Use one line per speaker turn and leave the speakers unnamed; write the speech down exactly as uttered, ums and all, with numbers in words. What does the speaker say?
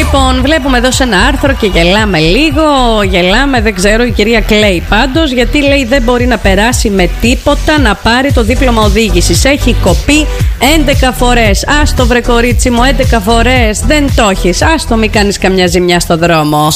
Λοιπόν, βλέπουμε εδώ σε ένα άρθρο και γελάμε λίγο. Γελάμε, δεν ξέρω, η κυρία κλαίει πάντως, γιατί λέει δεν μπορεί να περάσει με τίποτα να πάρει το δίπλωμα οδήγησης. Έχει κοπεί έντεκα φορές. Άστο βρε κορίτσι μου, έντεκα φορές δεν το έχεις. Άστο, μη κάνεις καμιά ζημιά στο δρόμο.